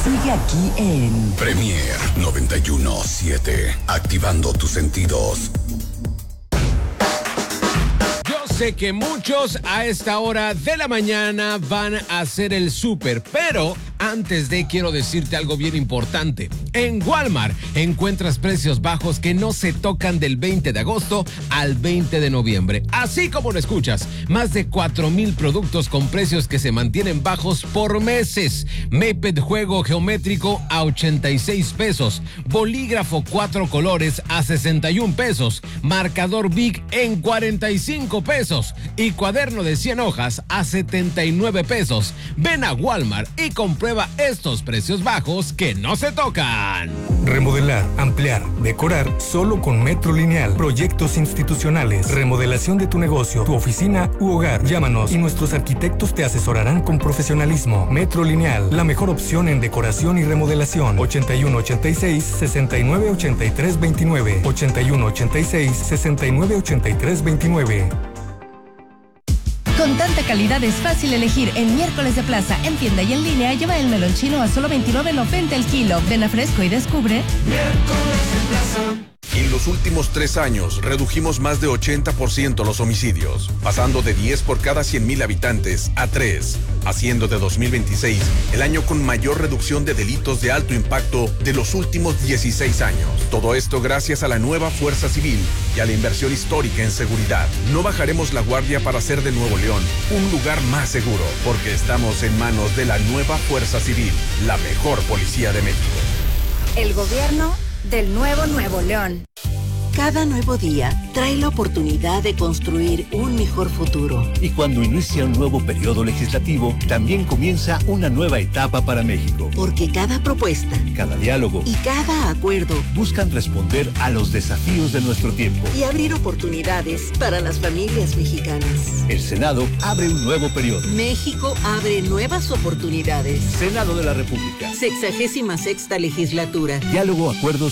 Sigue aquí en Premier 91.7, activando tus sentidos. Sé que muchos a esta hora de la mañana van a hacer el súper, pero antes de quiero decirte algo bien importante. En Walmart encuentras precios bajos que no se tocan del 20 de agosto al 20 de noviembre. Así como lo escuchas, más de 4,000 productos con precios que se mantienen bajos por meses. Maped juego geométrico a 86 pesos. Bolígrafo 4 colores a 61 pesos. Marcador Big en 45 pesos. Y cuaderno de 100 hojas a 79 pesos. Ven a Walmart y comprueba estos precios bajos que no se tocan. Remodelar, ampliar, decorar, solo con Metro Lineal. Proyectos institucionales, remodelación de tu negocio, tu oficina u hogar. Llámanos y nuestros arquitectos te asesorarán con profesionalismo. Metro Lineal, la mejor opción en decoración y remodelación. 8186-698329. 8186-698329. Con tanta calidad es fácil elegir. En Miércoles de Plaza, en tienda y en línea, lleva el melón chino a solo $29.90 el kilo. Ven a Fresco y descubre. Miércoles en Plaza. En los últimos 3 años redujimos más de 80% los homicidios, pasando de 10 por cada 100,000 habitantes a 3, haciendo de 2026 el año con mayor reducción de delitos de alto impacto de los últimos 16 años. Todo esto gracias a la nueva Fuerza Civil y a la inversión histórica en seguridad. No bajaremos la guardia para hacer de Nuevo León un lugar más seguro, porque estamos en manos de la nueva Fuerza Civil, la mejor policía de México. El gobierno del nuevo Nuevo León. Cada nuevo día trae la oportunidad de construir un mejor futuro. Y cuando inicia un nuevo periodo legislativo, también comienza una nueva etapa para México. Porque cada propuesta, cada diálogo y cada acuerdo buscan responder a los desafíos de nuestro tiempo y abrir oportunidades para las familias mexicanas. El Senado abre un nuevo periodo. México abre nuevas oportunidades. Senado de la República. 66ª legislatura. Diálogo, acuerdos